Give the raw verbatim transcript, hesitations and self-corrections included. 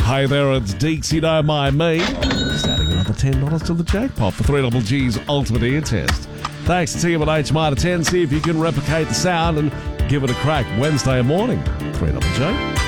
Hey there, it's Deeksy, don't mind me. Just adding another ten dollars to the jackpot for three Double G's Ultimate Ear Test. Thanks to T M and H Mitre ten. See if you can replicate the sound and give it a crack Wednesday morning. three Double G.